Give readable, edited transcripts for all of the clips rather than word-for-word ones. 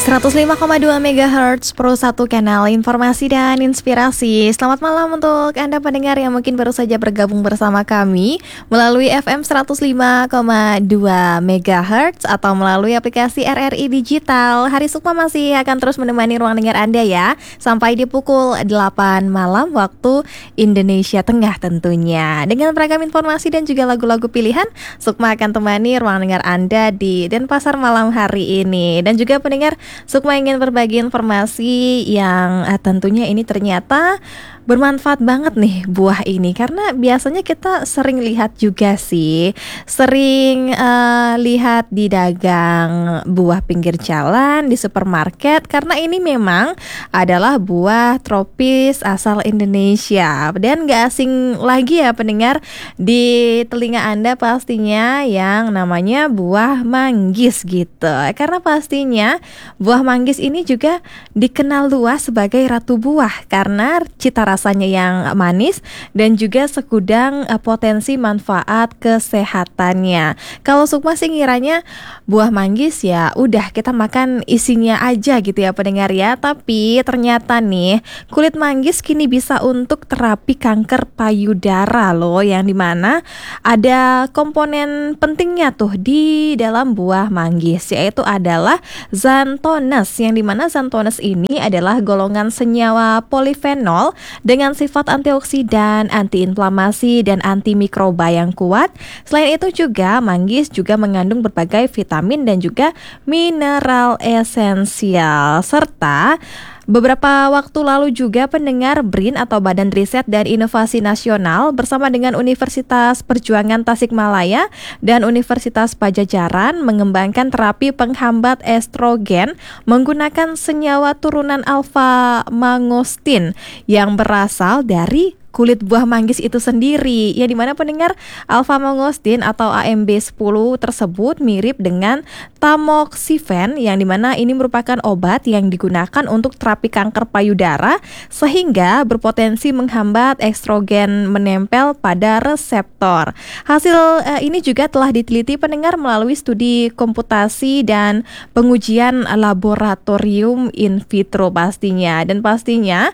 105,2 MHz Pro 1 kanal informasi dan inspirasi. Selamat malam untuk Anda pendengar yang mungkin baru saja bergabung bersama kami melalui FM 105,2 MHz atau melalui aplikasi RRI Digital. Hari Sukma masih akan terus menemani ruang dengar Anda ya, sampai di pukul 8 malam waktu Indonesia Tengah tentunya. Dengan beragam informasi dan juga lagu-lagu pilihan, Sukma akan temani ruang dengar Anda di Denpasar malam hari ini. Dan juga pendengar, Sukma ingin berbagi informasi yang tentunya ini ternyata bermanfaat banget nih buah ini. Karena biasanya kita sering lihat juga sih, sering lihat di dagang buah pinggir jalan, di supermarket. Karena ini memang adalah buah tropis asal Indonesia. Dan gak asing lagi ya pendengar, di telinga Anda pastinya yang namanya buah manggis gitu. Karena pastinya buah manggis ini juga dikenal luas sebagai ratu buah karena cita rasanya yang manis dan juga segudang potensi manfaat kesehatannya. Kalau Sukma sih ngiranya buah manggis ya udah kita makan isinya aja gitu ya pendengar ya. Tapi ternyata nih kulit manggis kini bisa untuk terapi kanker payudara loh, yang dimana ada komponen pentingnya tuh di dalam buah manggis, yaitu adalah xanthones, yang dimana xanthones ini adalah golongan senyawa polifenol dengan sifat antioksidan, antiinflamasi, dan antimikroba yang kuat. Selain itu juga manggis juga mengandung berbagai vitamin dan juga mineral esensial. Serta beberapa waktu lalu juga pendengar BRIN atau Badan Riset dan Inovasi Nasional bersama dengan Universitas Perjuangan Tasikmalaya dan Universitas Pajajaran mengembangkan terapi penghambat estrogen menggunakan senyawa turunan alfa mangostin yang berasal dari kulit buah manggis itu sendiri, ya dimana pendengar alfa mangostin atau AMB10 tersebut mirip dengan tamoxifen, yang dimana ini merupakan obat yang digunakan untuk terapi kanker payudara sehingga berpotensi menghambat estrogen menempel pada reseptor. Hasil ini juga telah diteliti pendengar melalui studi komputasi dan pengujian laboratorium in vitro pastinya. Dan pastinya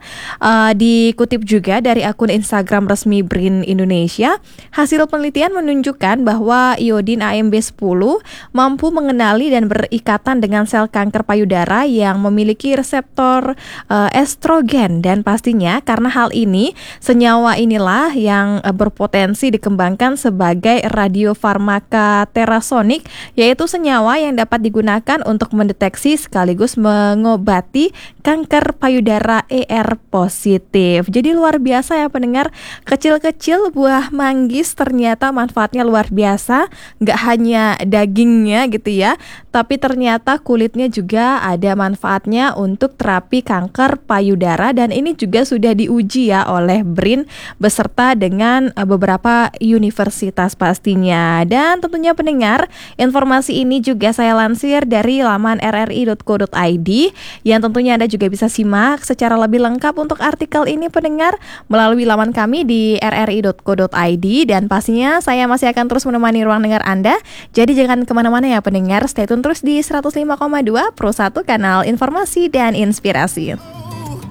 dikutip juga dari akun Instagram resmi BRIN Indonesia, hasil penelitian menunjukkan bahwa iodin AMB10 mampu mengenali dan berikatan dengan sel kanker payudara yang memiliki reseptor estrogen. Dan pastinya karena hal ini, senyawa inilah yang berpotensi dikembangkan sebagai radiofarmaka terasonik, yaitu senyawa yang dapat digunakan untuk mendeteksi sekaligus mengobati kanker payudara ER positif. Jadi luar biasa ya pendengar, kecil-kecil buah manggis ternyata manfaatnya luar biasa. Nggak hanya dagingnya gitu ya, tapi ternyata kulitnya juga ada manfaatnya untuk terapi kanker payudara. Dan ini juga sudah diuji ya oleh BRIN beserta dengan beberapa universitas pastinya. Dan tentunya pendengar, informasi ini juga saya lansir dari laman rri.co.id, yang tentunya Anda juga bisa simak secara lebih lengkap untuk artikel ini pendengar melalui laman kami di rri.co.id. Dan pastinya saya masih akan terus menemani ruang dengar Anda. Jadi jangan kemana-mana ya pendengar, stay tune terus di 105,2 Pro 1 kanal informasi dan inspirasi.